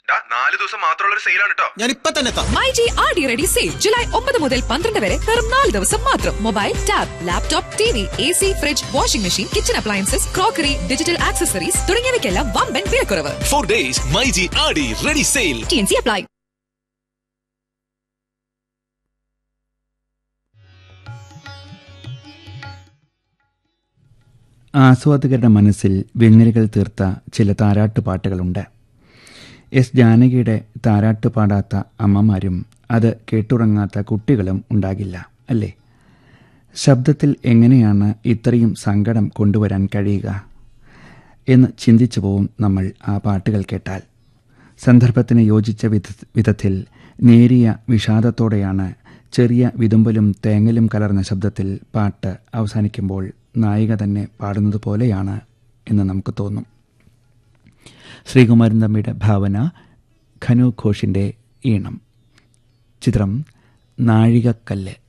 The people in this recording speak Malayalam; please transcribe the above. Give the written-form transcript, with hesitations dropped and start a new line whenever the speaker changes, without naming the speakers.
4 ദിവസം മാത്രമുള്ള ഒരു സെയിലാണ് കേട്ടോ.
ഞാൻ ഇപ്പൊ തന്നെ
മൈജി ആടി റെഡി സെയിൽ ജൂലൈ 9 മുതൽ 12 വരെ വെറും 4 ദിവസം മാത്രം. Mobile, tab, laptop, TV, AC, fridge, washing machine, kitchen appliances, crockery, digital accessories തുടങ്ങിയവയ്ക്കെല്ലാം വമ്പൻ വിലക്കുറവ്.
4 days മൈജി ആടി റെഡി സെയിൽ.
TNC apply.
ആസ്വാദകരുടെ മനസ്സിൽ വെണ്ണരികൾ തീർത്ത ചില താരാട്ടുപാട്ടുകളുണ്ട്. എസ് ജാനകിയുടെ താരാട്ട് പാടാത്ത അമ്മമാരും അത് കേട്ടുറങ്ങാത്ത കുട്ടികളും ഉണ്ടാകില്ല, അല്ലേ? ശബ്ദത്തിൽ എങ്ങനെയാണ് ഇത്രയും സങ്കടം കൊണ്ടുവരാൻ കഴിയുക എന്ന് ചിന്തിച്ചു പോവും നമ്മൾ ആ പാട്ടുകൾ കേട്ടാൽ. സന്ദർഭത്തിന് യോജിച്ച വിധത്തിൽ നേരിയ വിഷാദത്തോടെയാണ് ചെറിയ വിതുമ്പലും തേങ്ങലും കലർന്ന ശബ്ദത്തിൽ പാട്ട് അവസാനിക്കുമ്പോൾ നായിക തന്നെ പാടുന്നത് പോലെയാണ് എന്ന് നമുക്ക് തോന്നും. ശ്രീകുമാരൻ തമ്പിയുടെ ഭാവന, ഖനു ഘോഷിൻ്റെ ഈണം. ചിത്രം നാഴികക്കല്ല്.